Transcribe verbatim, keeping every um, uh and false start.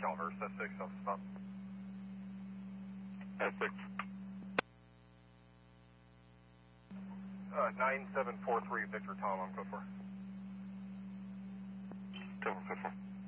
Calverse, S six, self stop. S six. Uh, nine seven four three, Victor Tom, I'm code four. Tom, code four.